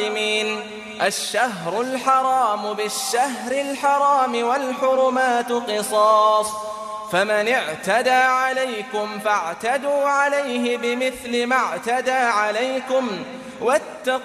الشهر الحرام بالشهر الحرام والحرمات قصاص، فمن اعتدى عليكم فاعتدوا عليه بمثل ما اعتدى عليكم واتقوا